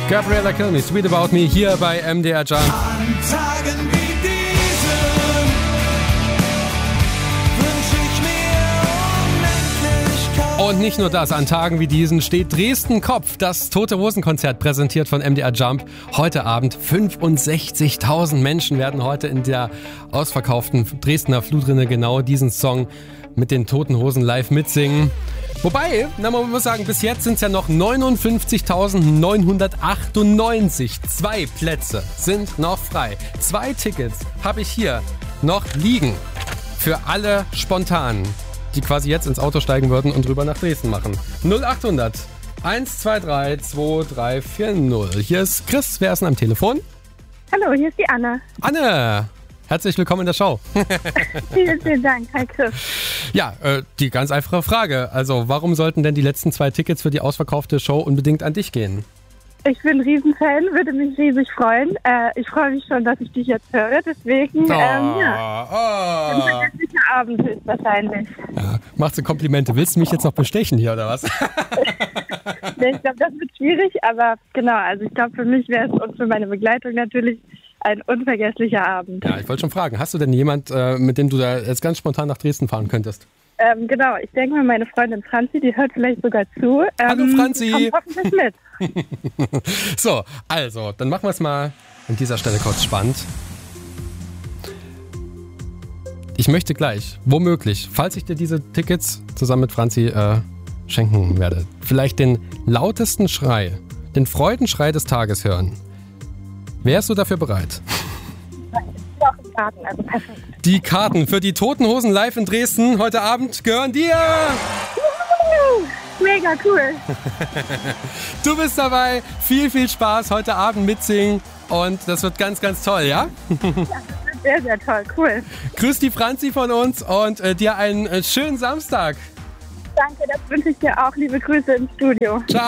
Gabriella Cilmi, Sweet About Me, hier bei MDR Jump. An Tagen wie diesen wünsch ich mir Unendlichkeit. Und nicht nur das, an Tagen wie diesen steht Dresden Kopf. Das Tote-Hosen-Konzert, präsentiert von MDR Jump. Heute Abend 65.000 Menschen werden heute in der ausverkauften Dresdner Flutrinne genau diesen Song mit den Toten Hosen live mitsingen. Wobei, man muss sagen, bis jetzt sind es ja noch 59.998. 2 Plätze sind noch frei. 2 Tickets habe ich hier noch liegen für alle Spontanen, die quasi jetzt ins Auto steigen würden und rüber nach Dresden machen. 0800 123 2340. Hier ist Chris, wer ist denn am Telefon? Hallo, hier ist die Anna. Anne, herzlich willkommen in der Show. Vielen Dank. Hi Chris. Ja, die ganz einfache Frage. Also, warum sollten denn die letzten 2 Tickets für die ausverkaufte Show unbedingt an dich gehen? Ich bin ein Riesenfan, würde mich riesig freuen. Ich freue mich schon, dass ich dich jetzt höre. Deswegen, ein vergesslicher Abend ist wahrscheinlich. Ja, machst du Komplimente? Willst du mich jetzt noch bestechen hier, oder was? Nee, ich glaube, das wird schwierig, aber genau, also ich glaube, für mich wäre es und für meine Begleitung natürlich ein unvergesslicher Abend. Ja, ich wollte schon fragen, hast du denn jemand, mit dem du da jetzt ganz spontan nach Dresden fahren könntest? Genau, ich denke mal, meine Freundin Franzi, die hört vielleicht sogar zu. Hallo Franzi! Die kommt hoffentlich mit. So, also, dann machen wir es mal an dieser Stelle kurz spannend. Ich möchte gleich, womöglich, falls ich dir diese Tickets zusammen mit Franzi schenken werde, vielleicht den lautesten Schrei, den Freudenschrei des Tages hören. Wärst du dafür bereit? Karten, also perfekt. Die Karten für die Toten Hosen live in Dresden heute Abend gehören dir! Mega cool. Du bist dabei. Viel, viel Spaß heute Abend mitsingen. Und das wird ganz, ganz toll, ja? Ja, das wird sehr, sehr toll. Cool. Grüß die Franzi von uns und dir einen schönen Samstag. Danke, das wünsche ich dir auch. Liebe Grüße ins Studio. Ciao.